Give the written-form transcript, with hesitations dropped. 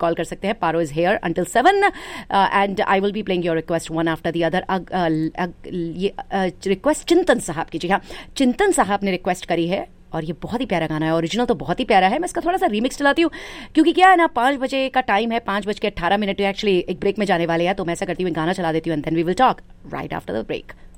Call कर सकते हैं. पारो is here until 7 and I will be playing your request one after the other. ये request चिंतन साहब की. जी हाँ, चिंतन साहब ने रिक्वेस्ट करी है और ये बहुत ही प्यारा गाना है. ओरिजिनल तो बहुत ही प्यारा है. मैं इसका थोड़ा सा रीमिक्स चलाती हूँ क्योंकि क्या है ना, 5 बजे का टाइम है, 5:18 एक्चुअली एक ब्रेक में जाने वाले हैं. तो मैं ऐसा करती हूँ, गाना चला देती हूँ and then we will talk right after the break.